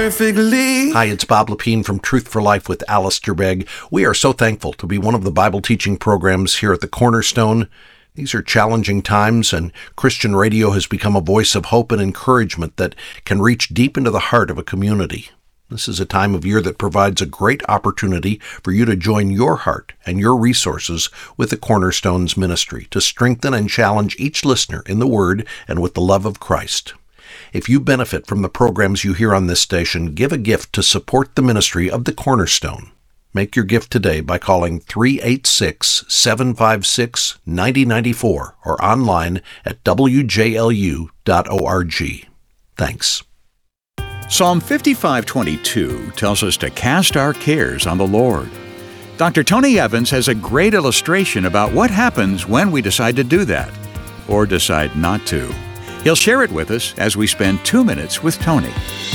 perfectly. Hi, it's Bob Lepine from Truth for Life with Alistair Begg. We are so thankful to be one of the Bible teaching programs here at the Cornerstone. These are challenging times, and Christian radio has become a voice of hope and encouragement that can reach deep into the heart of a community. This is a time of year that provides a great opportunity for you to join your heart and your resources with the Cornerstone's ministry to strengthen and challenge each listener in the Word and with the love of Christ. If you benefit from the programs you hear on this station, give a gift to support the ministry of the Cornerstone. Make your gift today by calling 386-756-9094 or online at wjlu.org. Thanks. Psalm 55:22 tells us to cast our cares on the Lord. Dr. Tony Evans has a great illustration about what happens when we decide to do that, or decide not to. He'll share it with us as we spend 2 minutes with Tony.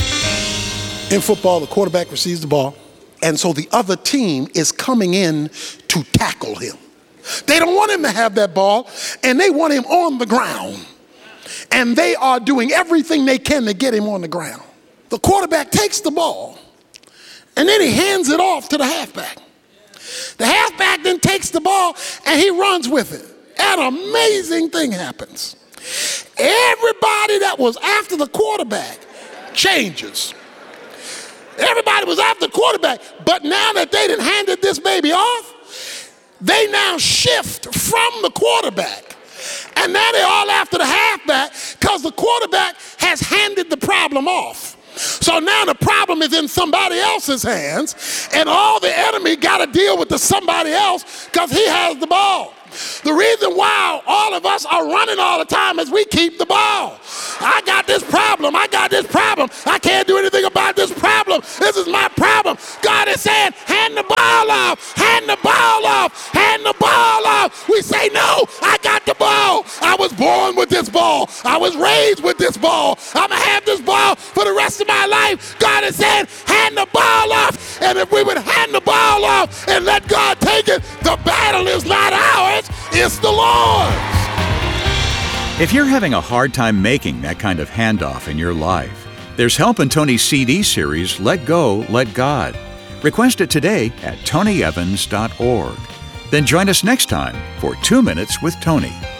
In football, the quarterback receives the ball, and so the other team is coming in to tackle him. They don't want him to have that ball, and they want him on the ground. And they are doing everything they can to get him on the ground. The quarterback takes the ball, and then he hands it off to the halfback. The halfback then takes the ball, and he runs with it. An amazing thing happens. Everybody that was after the quarterback changes. Everybody was after the quarterback, but now that they done handed this baby off, they now shift from the quarterback. And now they're all after the halfback because the quarterback has handed the problem off. So now the problem is in somebody else's hands, and all the enemy got to deal with the somebody else because he has the ball. The reason why all of us are running all the time is we keep the ball. I got this problem. I can't do anything about this problem. This is my problem. God is saying, hand the ball off, hand the ball off, hand the ball off. We say, no, I got the ball. I was born with this ball. I was raised with this ball. I'm going to have this ball for the rest of my life. God is saying, hand the ball off. And if we would hand the ball off and let God take it, the battle is not ours, it's the Lord's. If you're having a hard time making that kind of handoff in your life, there's help in Tony's CD series, Let Go, Let God. Request it today at tonyevans.org. Then join us next time for 2 Minutes with Tony.